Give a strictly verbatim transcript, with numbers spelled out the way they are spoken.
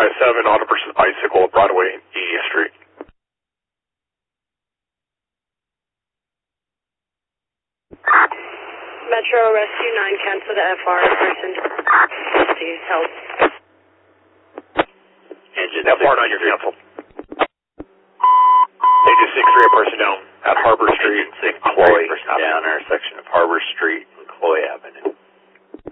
five seven on a person's bicycle at Broadway and E Street. Metro Rescue nine, cancel the F R person. Please help. Engine F R nine, you're canceled. Engine six three, a person down at Harbor Street. Engine six, Chloe, down intersection of Harbor Street and Chloe Avenue.